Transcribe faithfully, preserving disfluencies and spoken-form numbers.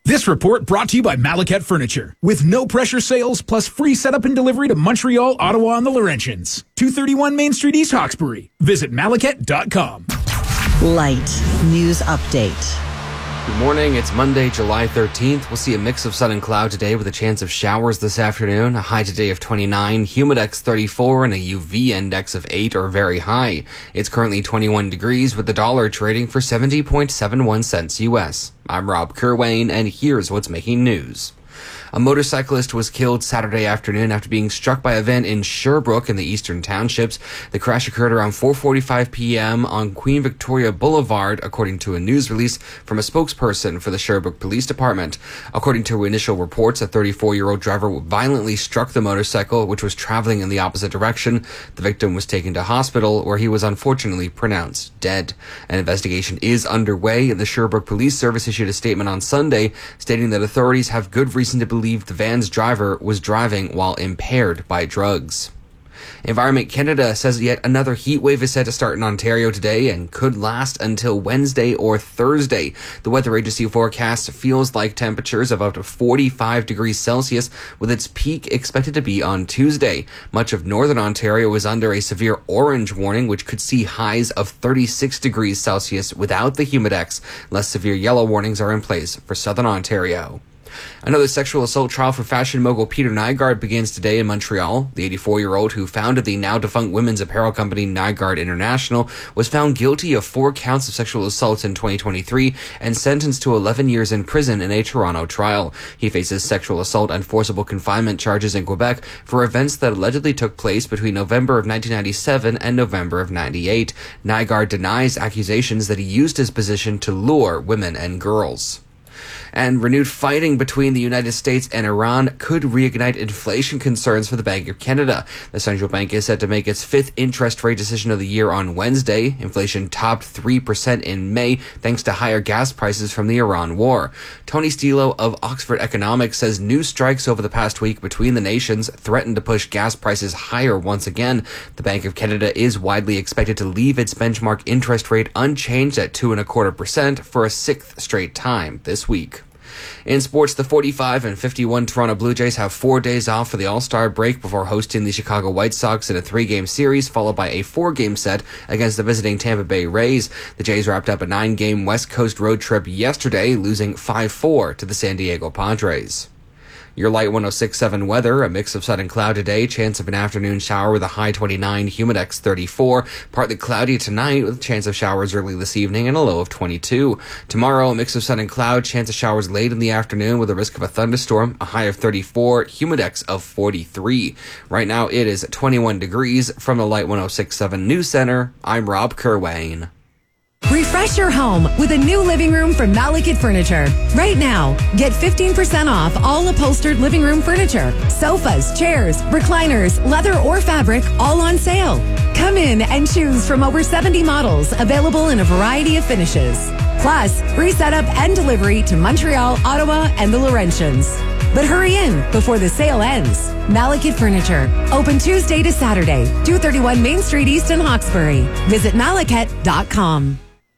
This report brought to you by Malaket Furniture. With no pressure sales plus free setup and delivery to Montreal, Ottawa, and the Laurentians. two thirty-one Main Street, East Hawkesbury. Visit malaket dot com. Light News Update. Good morning. It's Monday, July thirteenth. We'll see a mix of sun and cloud today with a chance of showers this afternoon. A high today of twenty-nine, humidex thirty-four, and a U V index of eight or very high. It's currently twenty-one degrees with the dollar trading for seventy point seven one cents U S. I'm Rob Kerwayne, and here's what's making news. A motorcyclist was killed Saturday afternoon after being struck by a van in Sherbrooke in the Eastern Townships. The crash occurred around four forty-five p.m. on Queen Victoria Boulevard, according to a news release from a spokesperson for the Sherbrooke Police Department. According to initial reports, a thirty-four-year-old driver violently struck the motorcycle, which was traveling in the opposite direction. The victim was taken to hospital, where he was unfortunately pronounced dead. An investigation is underway. The Sherbrooke Police Service issued a statement on Sunday stating that authorities have good reason to believe the van's driver was driving while impaired by drugs. Environment Canada says yet another heat wave is set to start in Ontario today and could last until Wednesday or Thursday. The weather agency forecast feels like temperatures of up to forty-five degrees Celsius, with its peak expected to be on Tuesday. Much of northern Ontario is under a severe orange warning, which could see highs of thirty-six degrees Celsius without the humidex. Less severe yellow warnings are in place for southern Ontario. Another sexual assault trial for fashion mogul Peter Nygard begins today in Montreal. The eighty-four-year-old who founded the now-defunct women's apparel company Nygard International was found guilty of four counts of sexual assault in twenty twenty-three and sentenced to eleven years in prison in a Toronto trial. He faces sexual assault and forcible confinement charges in Quebec for events that allegedly took place between November of nineteen ninety-seven and November of ninety-eight. Nygard denies accusations that he used his position to lure women and girls. And renewed fighting between the United States and Iran could reignite inflation concerns for the Bank of Canada. The central bank is set to make its fifth interest rate decision of the year on Wednesday. Inflation topped three percent in May thanks to higher gas prices from the Iran war. Tony Stilo of Oxford Economics says new strikes over the past week between the nations threaten to push gas prices higher once again. The Bank of Canada is widely expected to leave its benchmark interest rate unchanged at two and a quarter percent for a sixth straight time this week. In sports, the forty-five and fifty-one Toronto Blue Jays have four days off for the All-Star break before hosting the Chicago White Sox in a three-game series, followed by a four-game set against the visiting Tampa Bay Rays. The Jays wrapped up a nine-game West Coast road trip yesterday, losing five four to the San Diego Padres. Your Light one oh six point seven weather, a mix of sun and cloud today, chance of an afternoon shower with a high twenty-nine, humidex thirty-four, partly cloudy tonight with a chance of showers early this evening and a low of twenty-two. Tomorrow, a mix of sun and cloud, chance of showers late in the afternoon with a risk of a thunderstorm, a high of thirty-four, humidex of forty-three. Right now, it is twenty-one degrees. From the Light one oh six point seven News Center, I'm Rob Kerwayne. Refresh your home with a new living room from Malaket Furniture. Right now, get fifteen percent off all upholstered living room furniture. Sofas, chairs, recliners, leather or fabric, all on sale. Come in and choose from over seventy models available in a variety of finishes. Plus, free setup and delivery to Montreal, Ottawa, and the Laurentians. But hurry in before the sale ends. Malaket Furniture. Open Tuesday to Saturday, two thirty-one Main Street East in Hawkesbury. Visit malaket dot com.